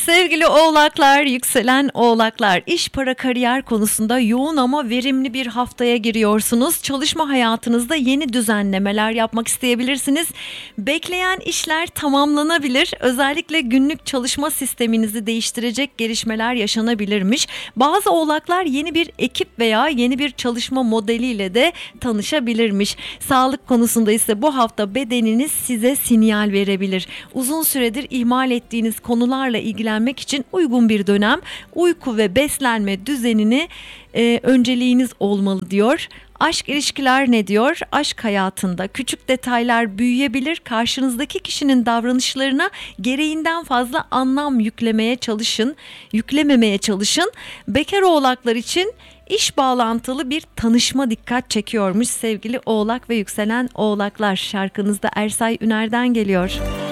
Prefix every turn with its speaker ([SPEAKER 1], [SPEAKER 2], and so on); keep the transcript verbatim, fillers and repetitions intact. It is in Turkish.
[SPEAKER 1] Sevgili oğlaklar, yükselen oğlaklar, iş, para, kariyer konusunda yoğun ama verimli bir haftaya giriyorsunuz. Çalışma hayatınızda yeni düzenlemeler yapmak isteyebilirsiniz. Bekleyen işler tamamlanabilir. Özellikle günlük çalışma sisteminizi değiştirecek gelişmeler yaşanabilirmiş. Bazı oğlaklar yeni bir ekip veya yeni bir çalışma modeliyle de tanışabilirmiş. Sağlık konusunda ise bu hafta bedeniniz size sinyal verebilir. Uzun süredir ihmal ettiğiniz konularla ilgilenmek için uygun bir dönem. Uyku ve beslenme düzenini e, önceliğiniz olmalı diyor. Aşk ilişkiler ne diyor? Aşk hayatında küçük detaylar büyüyebilir. Karşınızdaki kişinin davranışlarına gereğinden fazla anlam yüklemeye çalışın, yüklememeye çalışın. Bekar oğlaklar için İş bağlantılı bir tanışma dikkat çekiyormuş sevgili oğlak ve yükselen oğlaklar. Şarkınızda Ersay Üner'den geliyor.